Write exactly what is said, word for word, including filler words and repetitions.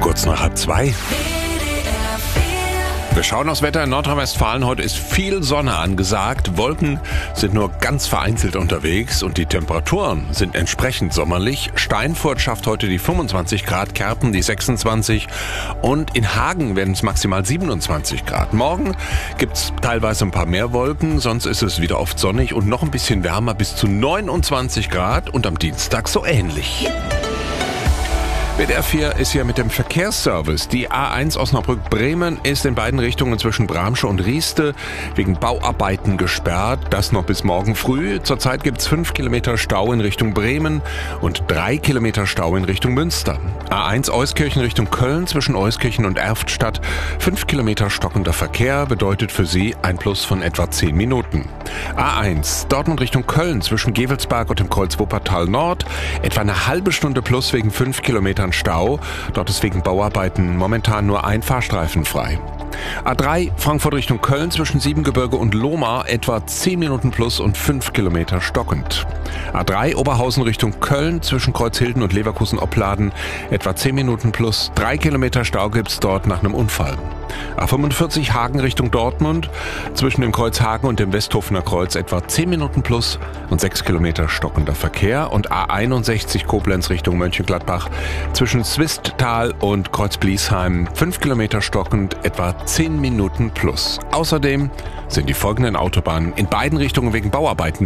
Kurz nach halb zwei. Wir schauen aufs Wetter in Nordrhein-Westfalen. Heute ist viel Sonne angesagt. Wolken sind nur ganz vereinzelt unterwegs und die Temperaturen sind entsprechend sommerlich. Steinfurt schafft heute die fünfundzwanzig Grad, Kerpen die sechsundzwanzig und in Hagen werden es maximal siebenundzwanzig Grad. Morgen gibt's teilweise ein paar mehr Wolken, sonst ist es wieder oft sonnig und noch ein bisschen wärmer bis zu neunundzwanzig Grad und am Dienstag so ähnlich. W D R vier ist hier mit dem Verkehrsservice. Die A eins Osnabrück-Bremen ist in beiden Richtungen zwischen Bramsche und Rieste wegen Bauarbeiten gesperrt. Das noch bis morgen früh. Zurzeit gibt es fünf Kilometer Stau in Richtung Bremen und drei Kilometer Stau in Richtung Münster. A eins Euskirchen Richtung Köln zwischen Euskirchen und Erftstadt. fünf Kilometer stockender Verkehr bedeutet für Sie ein Plus von etwa zehn Minuten. A eins Dortmund Richtung Köln zwischen Gevelsberg und dem Kreuz Wuppertal Nord. Etwa eine halbe Stunde plus wegen fünf Kilometern Stau. Dort ist wegen Bauarbeiten momentan nur ein Fahrstreifen frei. A drei Frankfurt Richtung Köln zwischen Siebengebirge und Lohmar etwa zehn Minuten plus und fünf Kilometer stockend. A drei Oberhausen Richtung Köln zwischen Kreuzhilden und Leverkusen-Opladen etwa zehn Minuten plus, drei Kilometer Stau gibt's dort nach einem Unfall. A fünfundvierzig Hagen Richtung Dortmund zwischen dem Kreuz Hagen und dem Westhofener Kreuz etwa zehn Minuten plus und sechs Kilometer stockender Verkehr und A einundsechzig Koblenz Richtung Mönchengladbach zwischen Swisttal und Kreuz Bliesheim fünf Kilometer stockend etwa zehn Minuten plus. Außerdem sind die folgenden Autobahnen in beiden Richtungen wegen Bauarbeiten